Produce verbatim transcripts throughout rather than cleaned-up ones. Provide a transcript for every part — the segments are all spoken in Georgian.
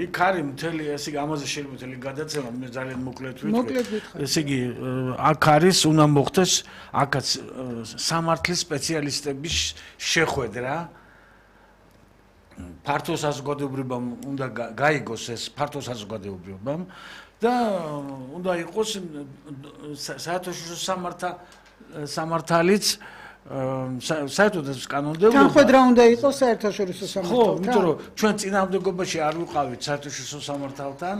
იქ არის მთელი ესე იგი ამაზე შეიძლება მთელი გადაცემა მე ძალიან მოკლედ ვიტყვი. მოკლედ ვიტყვი. ესე იგი აქ არის უნდა მოხდეს აქაც სამართლის სპეციალისტების შეხვედრა. ფართო საზოგადოებამ უნდა გაიგოს ეს ფართო საზოგადოებამ და უნდა იყოს საერთაშორისო სამართა სამართალიც საერთოდ ეს კანონმდებლობა თანხმედრა უნდა იყოს საერთაშორისო სამართალთან. ხო, იმიტომ რომ ჩვენ წინააღმდეგობაში არ ვიყავით საერთაშორისო სამართალთან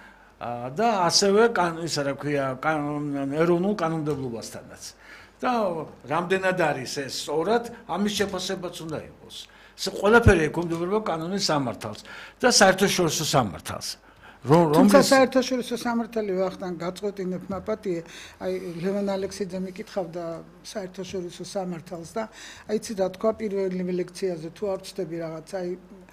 და ასევე ისა რა ქვია ეროვნულ კანონმდებლობასთანაც. და რამდენად არის ეს სწორად ამის შეფასებაც უნდა იყოს. ყველაფერი ეკონდობება კანონის სამართალს და საერთაშორისო სამართალს. თუმცა საერთაშორისო სამართალი ვახტანგ გაწყვეტინებ მაპატიე, აი ლევან ალექსიძე მიკითხავდა საერთაშორისო სამართალს და აიცი რა თქვა პირველი ლექციაზე თუ არ ვწდები რაღაც, აი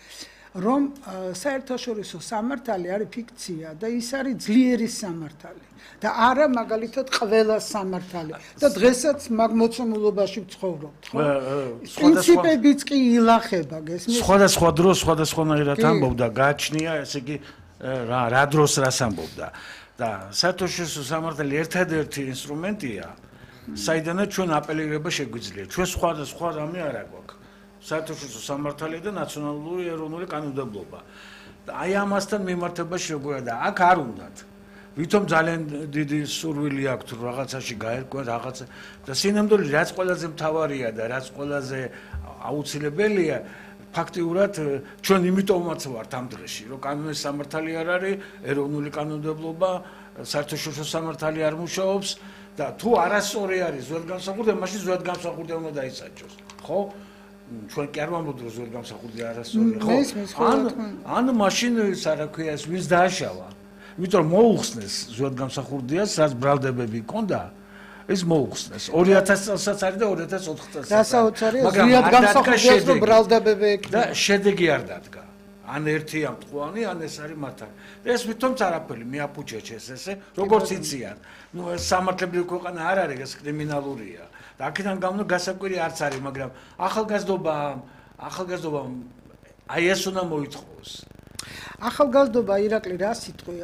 რომ საერთაშორისო სამართალი არის ფიქცია და ის არის ძლიერი სამართალი და არა მაგალითად ყველა სამართალი და დღესაც მაგ მოცემულობაში ვცხოვრობთ, ხო? პრინციპებიც კი ილახება, გესმის? სხვადასხვა დროს სხვადასხვანაირად ამბობდა, გააჩნია, ესე იგი რა რა დროს რას ამბობდა და საერთაშორისო სამართალი ერთადერთი ინსტრუმენტია, საიდანაც ჩვენ აპელირება შეგვიძლია. ჩვენ სხვადასხვა რამე არ აქვს. საერთაშორისო სამართალი და ნაციონალური ეროვნული კანონმდებლობა. და აი ამასთან მიმართებაში როგორია და აქ არ უნდათ. ვითომ ძალიან დიდი სურვილი აქვს რომ რაღაცაში გაერკვა რაღაცა და სინამდვილე რაც ყველაზე მთავარია და რაც ყველაზე აუცილებელია ფაქტიურად ჩვენ იმიტომაც ვართ ამ დღეში რომ კანონის სამართალი არ არის, ეროვნული კანონმდებლობა, საერთაშორისო სამართალი არ მუშაობს და თუ არასწორი არის ზოგადსახურდია, მაშინ ზოგადსახურდია უნდა დაისაჯოს. ხო? ჩვენ კი არ ვამბობთ რომ ზოგადსახურდია არასწორი, ხო? ან ან მაშინ ის რა ქვია ეს ვინც დააშავა. იმიტომ რომ მოუხსნეს ზოგადსახურდიას, რაც ბრალდებები ჰქონდა ეს მოუხსნეს. ორი ათასი წელსაც არის და ორი ათას ოთხ წელსაც. დასაოცარია ზოგადსახურდიას რომ ბრალდებები ექნება. და შედეგი არ დადგა. ან ერთია მტყუანი, ან ეს არის მათი. და ეს ვითომ არაფერი მიაფუჭეჩეს ესე, როგორც იციან. ნუ ეს სამართლებრივი ქვეყანა არ არის, ეს კრიმინალურია. და აქედან გამო გასაკვირი არც არის, მაგრამ ახალგაზრდობა, ახალგაზრდობა აი ეს უნდა მოითხოვოს. ახალგაზრდობა ირაკლი რა სიტყვია?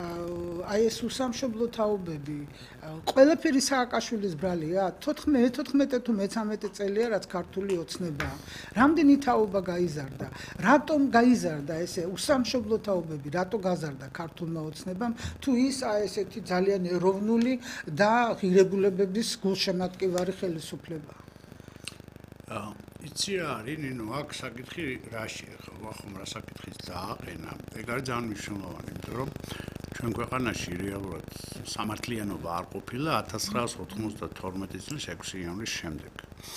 აი ეს უსამშობლო თაობები, ყველაფერი სააკაშვილის ბრალია? თოთხმეტე თუ მეცამეტე წელია რაც ქართული ოცნებაა. რამდენი თაობა გაიზარდა? რატომ გაიზარდა ესე უსამშობლო თაობები? რატო გაზარდა ქართულმა ოცნებამ? თუ ის აი ესეთი ძალიან ეროვნული და ღირებულებების გულშემატკივარი ხელისუფლებაა? იცი რა არის, ნინო, აქ საკითხი რაშია, ხო, ახლა რა საკითხიც დააყენა. ეგ არის ძალიან მნიშვნელოვანი, იმიტომ რომ ჩვენ ქვეყანაში რეალურად სამართლიანობა არ ყოფილა ათას ცხრაას ოთხმოცდათორმეტი წლის ექვსი იანვრის შემდეგ.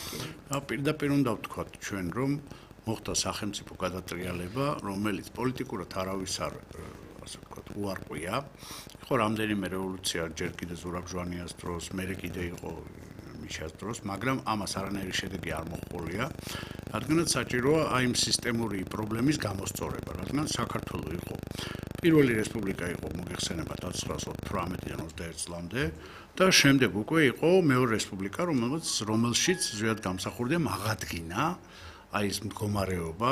და პირდაპირ უნდა ვთქვათ ჩვენ, რომ მოხდა სახელმწიფო გადატრიალება, რომელიც პოლიტიკურად არავის არ ასე ვთქვათ, უარყვია. იყო რამდენიმე რევოლუცია ჯერ კიდე ზურაბ ჟვანიას დროს, მერე კიდე იყო მიშას დროს, მაგრამ ამას არანაირი შედეგი არ მოჰყოლია, რადგანაც საჭიროა აი იმ სისტემური პრობლემის გამოსწორება, რადგან საქართველო იყო პირველი რესპუბლიკა იყო მოგეხსენებათ ათას ცხრაას ოცდაოთხიდან ოცდაერთ წლამდე და შემდეგ უკვე იყო მეორე რესპუბლიკა, რომელშიც რომელშიც ზოგადსახურდიამ აღადგინა აი ეს მდგომარეობა,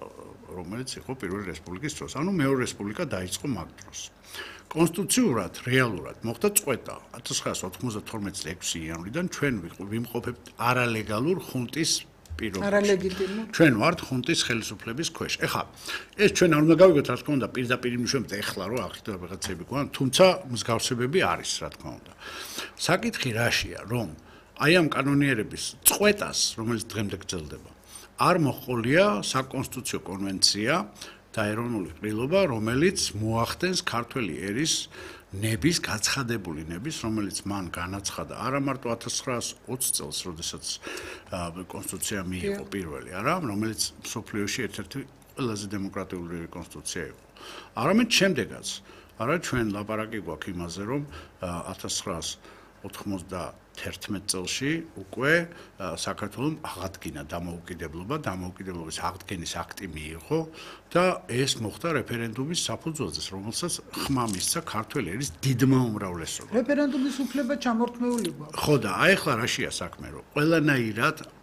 რომელიც იყო პირველი რესპუბლიკის დროს. ანუ მეორე რესპუბლიკა დაიწყო მაგ დროს. კონსტიტუციურად, რეალურად მოხდა წყვეტა ათას ცხრაას ოთხმოცდათორმეტი წლის ექვსი იანვრიდან ჩვენ ვიმყოფებთ არალეგალურ ხუნტის პირობებში. არალეგიტიმურ. ჩვენ ვართ ხუნტის ხელისუფლების ქვეშ. ეხლა ეს ჩვენ არ უნდა გავიგოთ, რა თქმა უნდა, პირდაპირ იმუშავებთ ეხლა რომ აღხდა რაღაცები გვან, თუმცა მსგავსებები არის, რა თქმა უნდა. საკითხი რაშია, რომ აი ამ კანონიერების წყვეტას, რომელიც დღემდე გრძელდება, არ მოჰყოლია საკონსტიტუციო კონვენცია და ეროვნული ყრილობა, რომელიც მოახდენს ქართველი ერის ნების, გაცხადებული ნების, რომელიც მან განაცხადა არა მარტო ათას ცხრაას ოცი წელს, როდესაც კონსტიტუცია მიიღო პირველი, არა, რომელიც მსოფლიოში ერთ-ერთი ყველაზე დემოკრატიული კონსტიტუცია იყო. არამედ შემდეგაც, არა ჩვენ ლაპარაკი გვაქვს იმაზე, რომ ათას ცხრაას ოთხმოცდაათერთმეტ წელში უკვე საქართველოს აღადგინა დამოუკიდებლობა, დამოუკიდებლობის აღდგენის აქტი მიიღო და ეს მოხდა რეფერენდუმის საფუძველზე, რომელსაც ხმა მისცა ქართველი ერის დიდმა უმრავლესობამ. რეფერენდუმის უფლება ჩამორთმეული გვაქვს. ხო და აი ახლა რაშია საქმე, რომ ყველანაირად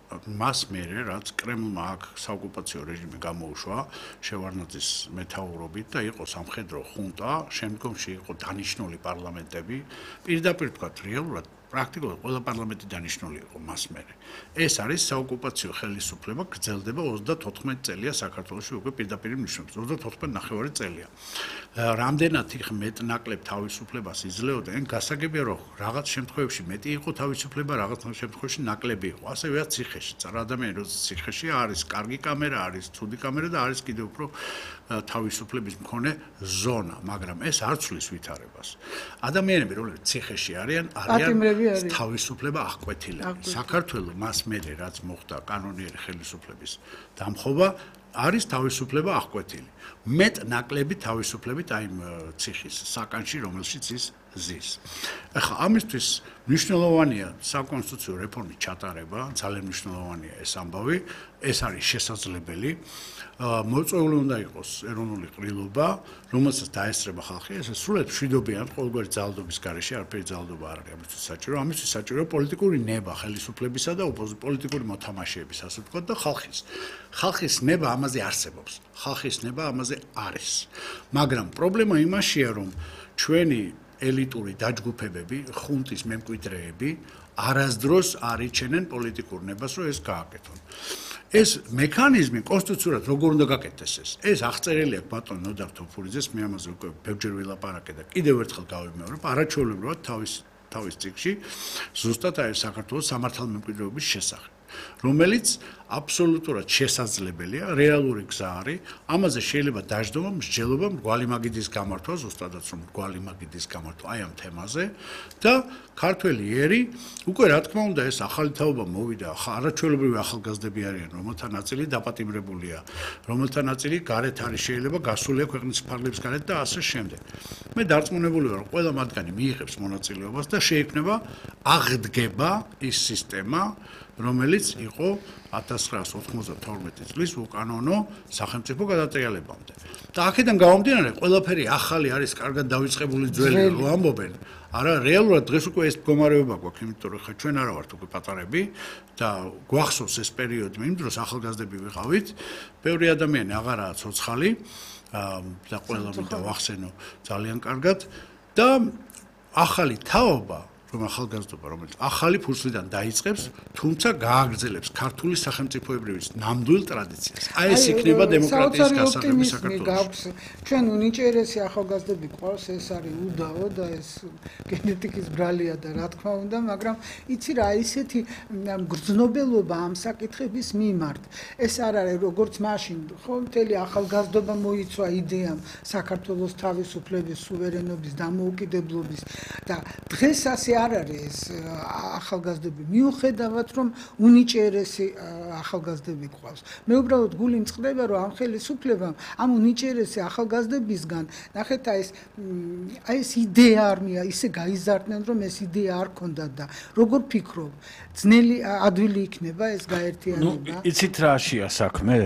მას მერე რაც კრემლმა აქ საოკუპაციო რეჟიმი გამოუშვა შევარდნაძის მეთაურობით და იყო სამხედრო ხუნტა, შემდგომში იყო დანიშნული პარლამენტები, პირდაპირ თქვა რეალურად პრაქტიკულად ყველა პარლამენტი დანიშნული იყო მას მერე. ეს არის საოკუპაციო ხელისუფლება გრძელდება ოცდათოთხმეტი წელია საქართველოში უკვე პირდაპირ ნიშნავს ოცდათოთხმეტი ნახევარი წელია. რამდენად იქ მეტ-ნაკლებ თავისუფლებას იძლეოდნენ, გასაგებია რომ რაღაც შემთხვევებში მეტი იყო თავისუფლება, რაღაც შემთხვევაში ნაკლები იყო. ასევეა ციხეში. რა ადამიანი როცა ციხეში არის, კარგი კამერა არის, ცუდი კამერა და არის კიდევ უფრო თავისუფლების მქონე ზონა, მაგრამ ეს არ ცვლის ვითარებას. ადამიანები რომლებიც ციხეში არიან, არიან თავისუფლება აღკვეთილი. საქართველოს მას მერე რაც მოხდა კანონიერი ხელისუფლების დამხობა, არის თავისუფლება აღკვეთილი. მეტ ნაკლები თავისუფლებით აი ციხის საკანში, რომელშიც ის ზის. ახლა ამისთვის მნიშვნელოვანია საკონსტიტუციო რეფორმის ჩატარება, ძალიან მნიშვნელოვანია ეს ამბავი, ეს არის შესაძლებელი. მოწვეული უნდა იყოს ეროვნული ყრილობა, რომელსაც დაესწრება ხალხი, ეს სრულად მშვიდობიან ყოველგვარი ძალადობის გარეშე, არაფერი ძალადობა არ არის ამისთვის საჭირო. ამისთვის საჭიროა პოლიტიკური ნება ხელისუფლებისა და პოლიტიკური მოთამაშეების, ასე ვთქვათ, და ხალხის. ხალხის ნება ამაზე არსებობს. ხალხის ნება ამაზე არის. მაგრამ პრობლემა იმაშია, რომ ჩვენი ელიტური დაჯგუფებები, ხუნტის მემკვიდრეები არასდროს არ იჩენენ პოლიტიკურ ნებას, რომ ეს გააკეთონ. ეს მექანიზმი კონსტიტუციურად როგორ უნდა გაკეთდეს ეს? ეს აღწერილი აქვს ბატონ ნოდარ თოფურიძეს, მე ამაზე უკვე ბევრჯერ ვილაპარაკე და კიდევ ერთხელ გავიმეორებ, არაჩვეულებრივად თავის თავის წიგნში ზუსტად არის საქართველოს სამართალმემკვიდრეობის შესახებ, რომელიც აბსოლუტურად შესაძლებელია, რეალური გზა არის, ამაზე შეიძლება დაждობა მსჯელობა მრგვალი მაგიდის გამართვა, ზუსტადაც რომ მრგვალი მაგიდის გამართვა აი ამ თემაზე და ქართველი ერი უკვე რა თქმა უნდა ეს ახალი თაობა მოვიდა, არაჩვეულებრივი ახალგაზრდები არიან, რომელთა ნაწილი დაპატიმრებულია, რომელთა ნაწილი გარეთ არის შეიძლება გასულია ქვეყნის ფარგლებს გარეთ და ასე შემდეგ. მე დარწმუნებული ვარ, რომ ყველა მათგანი მიიღებს მონაწილეობას და შეიქმნება აღდგება ის სისტემა, რომელიც იყო ათას ცხრაას ოთხმოცდათორმეტი წლის უკანონო სახელმწიფო გადატრიალებამდე. და აქედან გამომდინარე, ყველაფერი ახალი არის, კარგად დავიწყებული ძველი რო ამბობენ. არა, რეალურად დღეს უკვე ეს მდგომარეობა გვაქვს, იმიტომ რომ ხა ჩვენ არა ვართ უკვე პატარები და გვახსოვს ეს პერიოდი, იმ დროს ახალგაზრდები ვიყავით, ბევრი ადამიანი აღარაა ცოცხალი და ყველა მინდა ვახსენო ძალიან კარგად და ახალი თაობა რომ ახალგაზრდობა, რომელიც ახალი ფურცლიდან დაიწყებს, თუმცა გააგრძელებს ქართული სახელმწიფოებრივი ნამდვილ ტრადიციას. აი ეს იქნება დემოკრატიის გასაღები საქართველოში. ჩვენ უნიჭერესი ახალგაზრდები ყავს, ეს არის უდაო და ეს გენეტიკის ბრალია და რა თქმა უნდა, მაგრამ იცი რა, ისეთი გრძნობელობა ამ საკითხების მიმართ. ეს არ არის როგორც მაშინ, ხო, მთელი ახალგაზრდობა მოიცვა იდეამ საქართველოს თავისუფლების, სუვერენობის, დამოუკიდებლობის და დღეს ასე არ არის ახალგაზრდები მიუხედავად რომ უნიჭერესი ახალგაზრდები ყავს. მე უბრალოდ გული მწყდება რომ ამ ხელისუფლებამ ამ უნიჭერესი ახალგაზრდებისგან ნახეთ აი ეს აი ეს იდეა არ მია ისე გაიზარდნენ რომ ეს იდეა არ ქონდათ და როგორ ფიქრობ ძნელი ადვილი იქნება ეს გაერთიანება. ნუ იცით რა შია საქმე?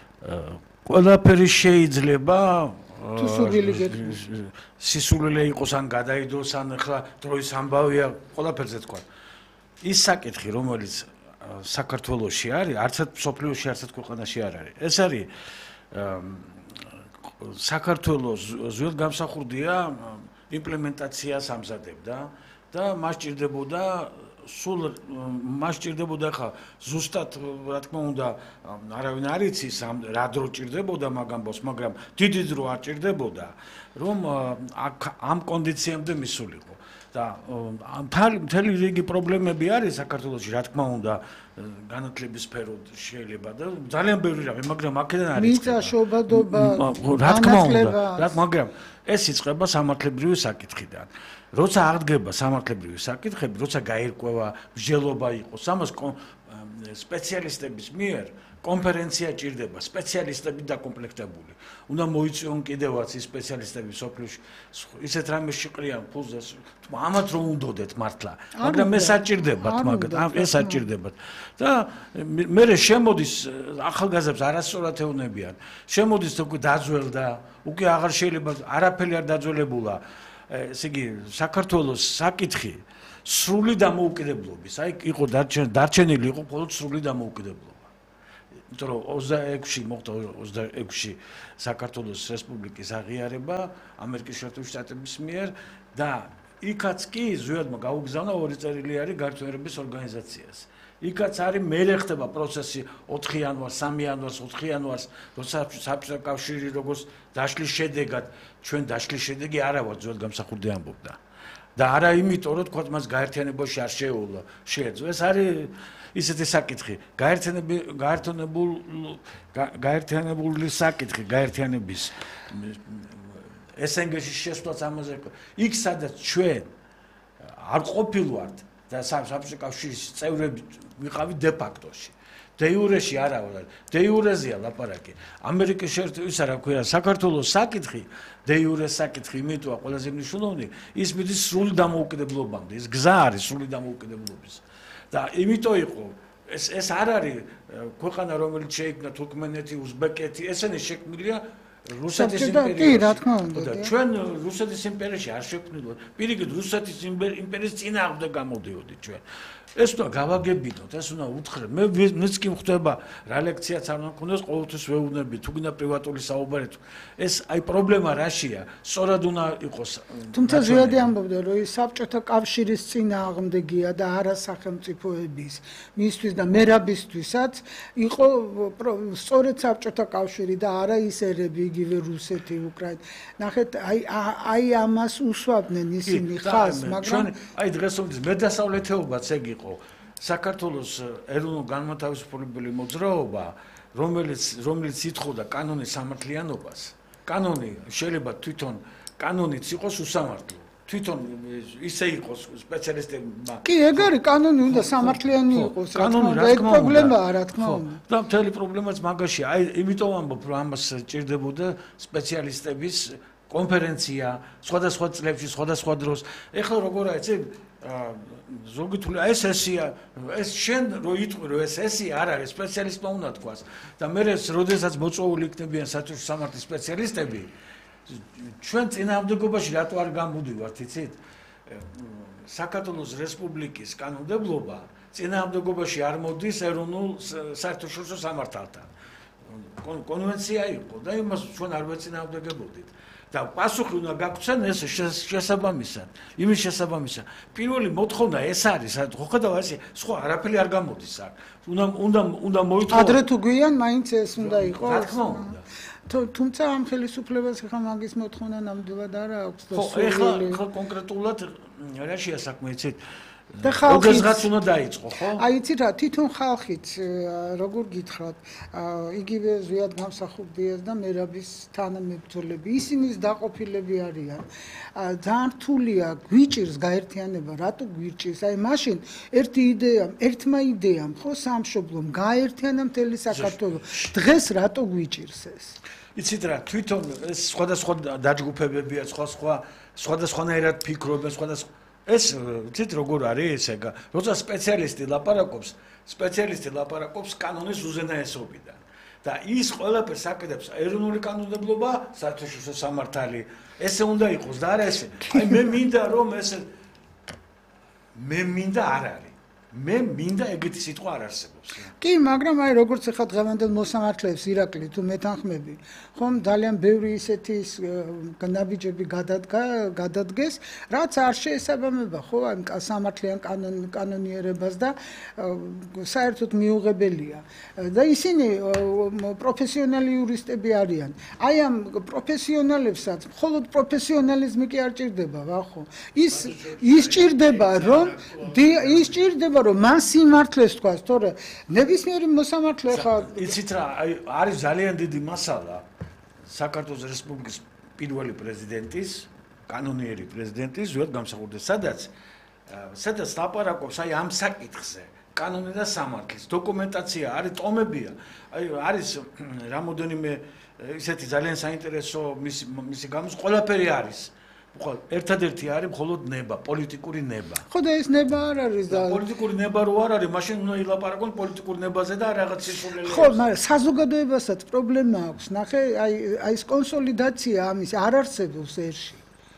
ყველაფერი შეიძლება თუ სულელი გეტყვის სისულელე იყოს ან გადაიდოს ან ახლა დროის ამბავია ყველაფერზე თქვა. ის საკითხი რომელიც საქართველოში არის, არცად სოფლიოში, არცად ქვეყანაში არ არის. ეს არის საქართველოს ძველგამსახურდია იმპლემენტაციას ამზადებდა და მას ჭირდებოდა სულ მას ჭირდებოდა ხა ზუსტად რა თქმა უნდა არავინ არ იცის რა დრო ჭირდებოდა მაგ ამბავს, მაგრამ დიდი დრო არ ჭირდებოდა რომ ამ კონდიციამდე მისულიყო და მთელი რიგი პრობლემები არის საქართველოში, რა თქმა უნდა განათლების სფერო შეიძლება და ძალიან ბევრი რამე, მაგრამ აქედან არის მიწა, შობადობა, რა თქმა უნდა, მაგრამ ეს იწყება სამართლებრივი საკითხიდან. როცა აღდგება სამართლებრივი საკითხები, როცა გაირკვევა მსჯელობა იყოს, ამას სპეციალისტების მიერ კონფერენცია ჭირდება, სპეციალისტები დაკომპლექტებული. უნდა მოიწვიონ კიდევაც ის სპეციალისტები სოფლიოში, ისეთ რამეს შეყრიან ფულზე, ამათ რომ უნდოდეთ მართლა, მაგრამ ეს საჭირდებათ, მაგრამ ეს საჭირდებათ. და მე შემოდის ახალგაზრდებს არასწორად ეუბნებიან. შემოდის უკვე დაძველდა, უკვე აღარ შეიძლება არაფერი არ დაძველებულა. ესე იგი საქართველოს საკითხი სრული დამოუკიდებლობის, აი იყო დარჩენილი იყო მხოლოდ სრული დამოუკიდებლობა. იმიტომ რომ ოცდაექვსში მოხდა ოცდაექვსში საქართველოს რესპუბლიკის აღიარება ამერიკის შეერთებული შტატების მიერ და იქაც კი ზუსტად გაუგზავნა ორი წერილიანი გაერთიანების ორგანიზაციას. იქაც არის მერე ხდება პროცესი ოთხი იანვარს, სამი იანვარს, ოთხი იანვარს, როცა საბჭოთა კავშირი როგორც დაშლის შედეგად, ჩვენ დაშლის შედეგი არა ვარ ზუსტად გამსახურდი ამბობდა. და არა იმიტომ, რომ თქვა მას გაერთიანებაში არ შეეულა, შეეძლო. ეს არის ისეთი საკითხი, გაერთიანებულ გაერთიანებული საკითხი, გაერთიანების ეს ენგეში შესვლაც ამაზე. იქ სადაც ჩვენ არ ყოფილვართ და საბჭოთა კავშირის წევრები ვიყავით დე ფაქტოში. დე იურეში არა ვარ. დე იურეზეა ლაპარაკი. ამერიკის შეერთებული ისა რა ქვია, საქართველოს საკითხი, დე იურეს საკითხი იმიტოა ყველაზე მნიშვნელოვანი, ის მიდის სრული დამოუკიდებლობამდე. ეს გზა არის სრული დამოუკიდებლობის. და იმიტომ იყო ეს ეს არ არის ქვეყანა რომელიც შეიქმნა თურქმენეთი, უზბეკეთი, ესენი შექმნილია რუსეთის იმპერიაში. კი, რა თქმა უნდა. და ჩვენ რუსეთის იმპერიაში არ შექმნილო. პირიქით რუსეთის იმპერიის წინააღმდეგ გამოდიოდი ჩვენ. ეს უნდა გავაგებინოთ, ეს უნდა უთხრეთ. მე მეც კი მხვდება რა ლექციაც არ უნდა მქონდეს, ყოველთვის ვეუბნები, თუ გინდა პრივატული საუბარი. ეს აი პრობლემა რაშია? სწორად უნდა იყოს. თუმცა ზიადი ამბობდა, რომ ის საბჭოთა კავშირის წინააღმდეგია და არა სახელმწიფოების, მისთვის და მერაბისთვისაც იყო სწორედ საბჭოთა კავშირი და არა ის ერები, იგივე რუსეთი, უკრაინა. ნახეთ, აი აი ამას უსვამდნენ ისინი ხაზს, მაგრამ აი დღესდღეობით მედასავლეთეობაც ეგ იყო. საქართველოს ეროვნულ-განმათავისუფლებელი მოძრაობა, რომელიც რომელიც ითხოვდა კანონის სამართლიანობას, კანონი შეიძლება თვითონ კანონიც იყოს უსამართლო. თვითონ ისე იყოს სპეციალისტებმა. კი, ეგ არის კანონი უნდა სამართლიანი იყოს, რა თქმა უნდა, ეგ პრობლემაა, რა თქმა უნდა. და მთელი პრობლემაც მაგაშია. აი, იმიტომ ამბობ, რომ ამას ჭირდებოდა სპეციალისტების კონფერენცია, სხვადასხვა წლებში, სხვადასხვა დროს. ეხლა როგორ არის, ეს ზოგი თული ეს ესია, ეს შენ რო იტყვი, რომ ეს ესია არ არის, სპეციალისტმა უნდა თქვას. და მე როდესაც მოწვეული იქნებიან საერთაშორისო სამართლის სპეციალისტები, ჩვენ წინააღმდეგობაში რატო არ გამოდივართ, იცით? საქართველოს რესპუბლიკის კანონმდებლობა წინააღმდეგობაში არ მოდის ეროვნულ საერთაშორისო სამართალთან. კონვენცია იყო და იმას ჩვენ არ ვეწინააღმდეგებოდით. და პასუხი უნდა გაგვცენ ეს შესაბამისად, იმის შესაბამისად. პირველი მოთხოვნა ეს არის, ხო ხედავ ასე, სხვა არაფერი არ გამოდის აქ. უნდა უნდა უნდა მოითხოვო. ადრე თუ გვიან, მაინც ეს უნდა იყოს. რა თქმა უნდა. თუმცა ამ ხელისუფლებას ხა მაგის მოთხოვნა ნამდვილად არ აქვს და ხო, ეხლა ხო კონკრეტულად რაშია საქმე, იცით? და ხალხიც რაც უნდა დაიწყო, ხო? აი იცით რა, თვითონ ხალხიც როგორ გითხრათ, იგივე ზვიად გამსახურდიას და მერაბის თანამებრძოლები, ისინიც დაყოფილები არიან. ძალიან რთულია, გვიჭირს გაერთიანება, რატო გვიჭირს? აი მაშინ ერთი იდეა, ერთმა იდეამ, ხო, სამშობლომ გაერთიანა მთელი საქართველო. დღეს რატო გვიჭირს ეს? იცით რა, თვითონ ეს სხვადასხვა დაჯგუფებებია, სხვა სხვა სხვადასხვანაირად ფიქრობენ, სხვადასხვა ეს თვით როგორ არის ეგ როცა სპეციალისტი ლაპარაკობს სპეციალისტი ლაპარაკობს კანონის უზენაესობიდან და ის ყველაფერს აკეთებს ეროვნული კანონმდებლობა საერთაშორისო სამართალი ესე უნდა იყოს და არა ესე აი მე მინდა რომ ესე მე მინდა არ არის მე მინდა ეგეთი სიტყვა არ არსებობს კი მაგრამ აი როგორც ახლა დღევანდელ მოსამართლეებს ირაკლი თუ მეთანხმები ხომ ძალიან ბევრი ისეთი ნაბიჯები გადადგა გადადგეს რაც არ შეესაბამება ხო ამ სამართლიან კანონიერებას და საერთოდ მიუღებელია და ისინი პროფესიონალი იურისტები არიან აი ამ პროფესიონალებსაც მხოლოდ პროფესიონალიზმი კი არ ჭირდება რა ხო ის ის ჭირდება რომ ის ჭირდება რომ მან სიმართლეს თქვას თორე ნებისმიერი მოსამართლე ხა იცით რა არის ძალიან დიდი მასალა საქართველოს რესპუბლიკის პირველი პრეზიდენტის კანონიერი პრეზიდენტის ზუსტად გამსახურდა სადაც სადაც ლაპარაკობს აი ამ საკითხზე კანონი და სამართლის დოკუმენტაცია არის ტომებია აი არის რამოდენიმე ისეთი ძალიან საინტერესო მისი მისი გამოს ყველაფერი არის ხო ერთადერთი არის მხოლოდ ნება პოლიტიკური ნება ხო და ეს ნება არ არის და პოლიტიკური ნება რო არ არის მაშინ უნდა ილაპარაკონ პოლიტიკურ ნებაზე და რაღაც სისულელეებზე ხო მაგრამ საზოგადოებასაც პრობლემა აქვს ნახე აი აი ეს კონსოლიდაცია ამის არ არსებობს ერში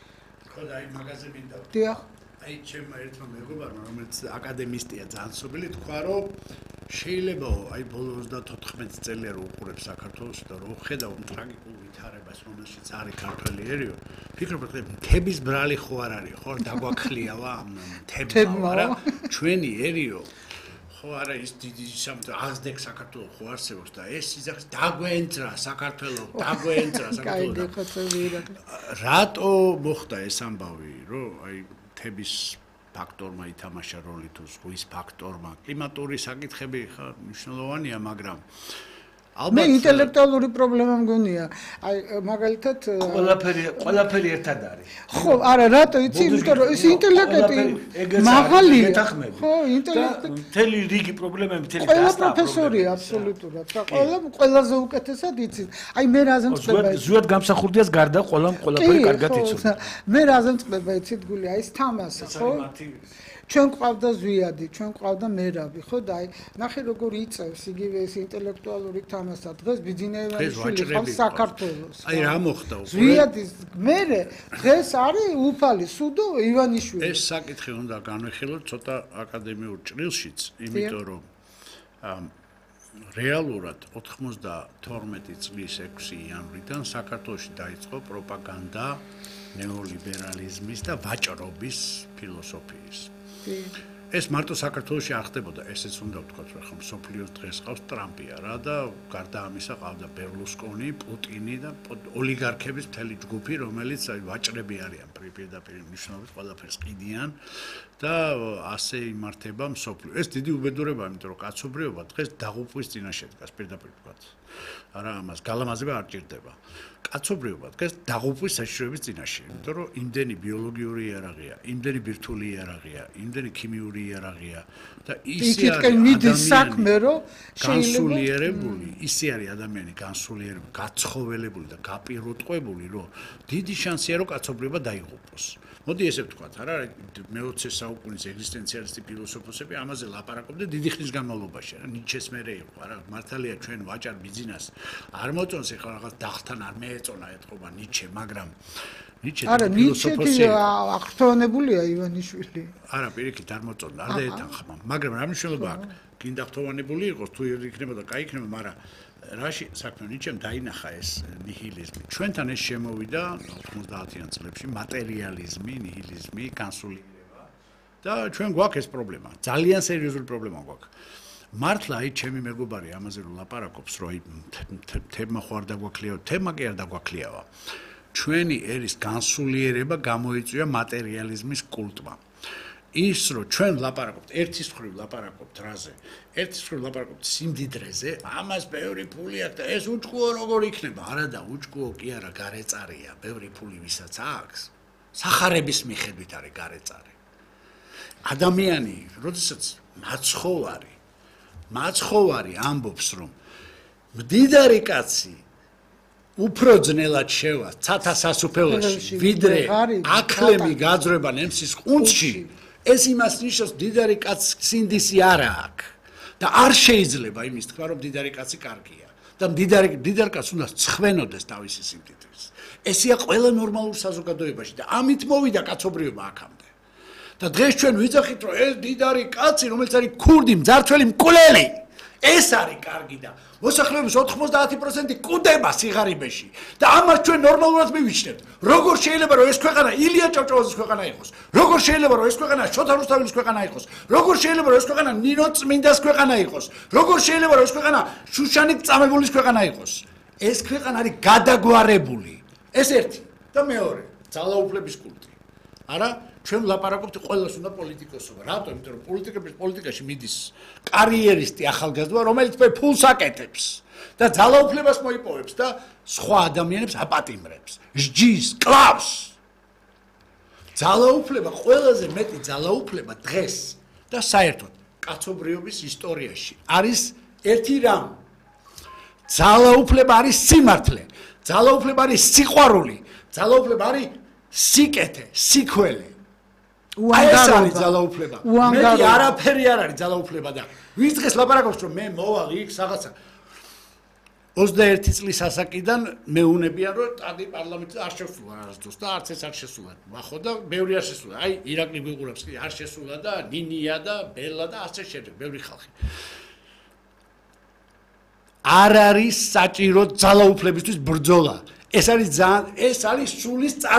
ხო და აი მაგაზე მინდა დიახ აი ჩემმა ერთმა მეგობარმა რომელიც აკადემისტია ძანსობილი თქვა რომ შეიძლება აი ბოლო ოცდათოთხმეტი წელია რომ უყურებს საქართველოს და რომ ხედავ ტრაგიკულ ვითარებას რომელშიც არის ქართველიერიო ფიქრობ რომ მთების ბრალი ხო არ არის ხო დაგვაქლიავა ამ მთებმა მაგრამ ჩვენიერიო ხო არა ის დიდი სამთო აზდეკ საქართველოს ხო არსებობს და ეს სიზახს დაგვენძრა საქართველოს დაგვენძრა საქართველოს რატო მოხდა ეს ამბავი რომ აი თების ფაქტორმა ითამაშა როლი თუ ზღვის ფაქტორმა კლიმატური საკითხები ხა მნიშვნელოვანია მაგრამ მე ინტელექტუალური პრობლემა მგონია აი მაგალითად ყველაფერი ყველაფერი ერთად არის ხო არა რატო იცი იმიტომ რომ ეს ინტელექტი მაღალია ხო ინტელექტი მთელი რიგი პრობლემები მთელი ყველა პროფესორია აბსოლუტურად და ყველა ყველაზე უკეთესად იცის აი მე რაზე მწყება ზუსტად გამსახურდიას გარდა ყველამ ყველაფერი კარგად იცოდა მე რაზე მწყება იცით გული აი ეს თამასა ხო ჩვენ ყავდა ზვიადი, ჩვენ ყავდა მერაბი, ხო და აი ნახე როგორ იწევს იგივე ეს ინტელექტუალური თამასა დღეს ბიძინეევანის შვილი ყავს საქართველოს. აი რა მოხდა უკვე? ზვიადის მერე დღეს არის უფალი სუდო ივანიშვილი. ეს საკითხი უნდა განვიხილოთ ცოტა აკადემიურ ჭრილშიც, იმიტომ რომ რეალურად ოთხმოცდათორმეტი წლის ექვსი იანვრიდან საქართველოში დაიწყო პროპაგანდა ნეოლიბერალიზმის და ვაჭრობის ფილოსოფიის. ეს მარტო საქართველოში არ ხდებოდა, ესეც უნდა ვთქვათ, რომ ხომ სოფლიოს დღეს ყავს ტრამპია რა და გარდა ამისა ყავდა ბერლუსკონი, პუტინი და ოლიგარქების მთელი ჯგუფი, რომელიც აი ვაჭრები არიან პირდაპირ მნიშვნელობით ყველაფერს ყიდიან და ასე იმართება მსოფლიო. ეს დიდი უბედურებაა, იმიტომ რომ კაცობრიობა დღეს დაღუპვის წინაშე დგას პირდაპირ ვთქვათ. არა ამას გალამაზება არ ჭირდება. კაცობრიობა დღეს დაღუპვის საშიშროების წინაშე, იმიტომ რომ იმდენი ბიოლოგიური იარაღია, იმდენი ბირთვული იარაღია, იმდენი ქიმიური იარაღია და ისე არის საქმე, რომ განსულიერებული, ისე არის ადამიანი განსულიერებული, გაცხოველებული და გაპირუტყვებული, რომ დიდი შანსია რომ კაცობრიობა დაიღუპოს. მოდი ესე ვთქვათ, არა, მეოცე საუკუნის ეგზისტენციალისტი ფილოსოფოსები ამაზე ლაპარაკობდნენ დიდი ხნის განმავლობაში, რა, ნიჩეს მერე იყო, არა, მართალია ჩვენ ვაჭარ ბიზნესს არ მოწონს ეხლა რაღაც დახთან არ მეეწონა ეთქობა ნიჩე, მაგრამ ნიჩე არა, ნიჩე აღრთოვანებულია ივანიშვილი. არა, პირიქით არ მოწონდა, არ დაეთანხმა, მაგრამ რა მნიშვნელობა აქვს? გინდა აღრთოვანებული იყოს, თუ იქნებოდა, კაი იქნება, მაგრამ რაში საქმე ნიჩემ დაინახა ეს ნიჰილიზმი. ჩვენთან ეს შემოვიდა ოთხმოცდაათიან წლებში მატერიალიზმი, ნიჰილიზმი, განსულიერება და ჩვენ გვაქვს ეს პრობლემა. ძალიან სერიოზული პრობლემა გვაქვს. მართლა აი ჩემი მეგობარი ამაზე რომ ლაპარაკობს, რომ აი თემა ხო არ დაგვაქლიავა, თემა კი არ დაგვაქლიავა. ჩვენი ერის განსულიერება გამოიწვია მატერიალიზმის კულტმა. ის რომ ჩვენ ლაპარაკობთ, ერთის მხრივ ლაპარაკობთ რაზე? ერთის მხრივ ლაპარაკობთ სიმდიდრეზე, ამას ბევრი ფული აქვს და ეს უჭკუო როგორ იქნება? არა და უჭკუო კი არა, გარეწარია, ბევრი ფული ვისაც აქვს. სახარების მიხედვით არის გარეწარი. ადამიანი, როდესაც მაცხოვარი, მაცხოვარი ამბობს, რომ მდიდარი კაცი უფრო ძნელად შევა ცათა სასუფეველში, ვიდრე აკლები გაძრება ნემსის ყუნწში, ეს იმას ნიშნავს, მდიდარი კაცს სინდისი არა აქვს და არ შეიძლება იმის თქვა, რომ მდიდარი კაცი კარგია და მდიდარი მდიდარ კაცს უნდა ცხვენოდეს თავისი სიმდიდრის. ესეა ყველა ნორმალურ საზოგადოებაში და ამით მოვიდა კაცობრიობა აქამდე. და დღეს ჩვენ ვიძახით, რომ ეს მდიდარი კაცი, რომელიც არის ქურდი, მძარცველი, მკვლელი, ეს არის კარგი და მოსახლეობის ოთხმოცდაათი პროცენტი კუდება სიღარიბეში და ამას ჩვენ ნორმალურად მივიჩნევთ. როგორ შეიძლება რომ ეს ქვეყანა ილია ჭავჭავაძის ქვეყანა იყოს? როგორ შეიძლება რომ ეს ქვეყანა შოთა რუსთაველის ქვეყანა იყოს? როგორ შეიძლება რომ ეს ქვეყანა ნინო წმინდას ქვეყანა იყოს? როგორ შეიძლება რომ ეს ქვეყანა შუშანիկ წამებულის ქვეყანა იყოს? ეს ქვეყანა არის გადაგვარებული. ეს ერთი და მეორე, ძალაუფლების კულტი. არა, ჩვენ ლაპარაკობთ ყველას უნდა პოლიტიკოსობა. რატო? იმიტომ რომ პოლიტიკების პოლიტიკაში მიდის კარიერისტი ახალგაზრდა, რომელიც ფულს აკეთებს და ძალაუფლებას მოიპოვებს და სხვა ადამიანებს აპატიმრებს, სჯის, კლავს. ძალაუფლება ყველაზე მეტი ძალაუფლება დღეს და საერთოდ კაცობრიობის ისტორიაში არის ერთი რამ. ძალაუფლება არის სიმართლე, ძალაუფლება არის სიყვარული, ძალაუფლება არის სიკეთე, სიქველი. ეს არის ძალაუფლება. მეტი არაფერი არ არის ძალაუფლება და ვინც დღეს ლაპარაკობს რომ მე მოვალ იქ რაღაცა ოცდაერთი წლის ასაკიდან მეუნებიან რომ ტადი პარლამენტში არ შესულა არასდროს და არც ეს არ შესულა. მახო და ბევრი არ შესულა. აი ირაკლი გვიყურებს კი არ შესულა და ნინია და ბელა და ასე შემდეგ ბევრი ხალხი. არ არის საჭირო ძალაუფლებისთვის ბრძოლა. ეს არის ძალიან ეს არის სულის